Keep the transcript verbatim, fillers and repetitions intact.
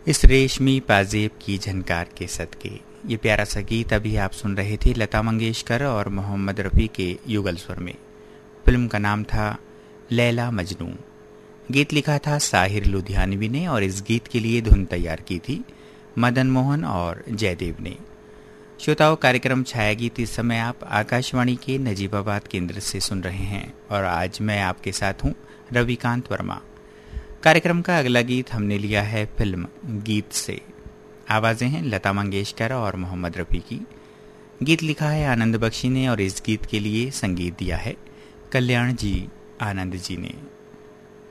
इस रेशमी पाजेब की झनकार के सदके। ये प्यारा सा गीत अभी आप सुन रहे थे लता मंगेशकर और मोहम्मद रफ़ी के युगल स्वर में। फिल्म का नाम था लैला मजनू। गीत लिखा था साहिर लुधियानवी ने और इस गीत के लिए धुन तैयार की थी मदन मोहन और जयदेव ने। श्रोताओं, कार्यक्रम छाया गीत इस समय आप आकाशवाणी के नजीबाबाद केंद्र से सुन रहे हैं और आज मैं आपके साथ हूं रविकांत वर्मा। कार्यक्रम का अगला गीत हमने लिया है फिल्म गीत से। आवाजें हैं लता मंगेशकर और मोहम्मद रफ़ी की। गीत लिखा है आनंद बख्शी ने और इस गीत के लिए संगीत दिया है कल्याण जी आनंद जी ने।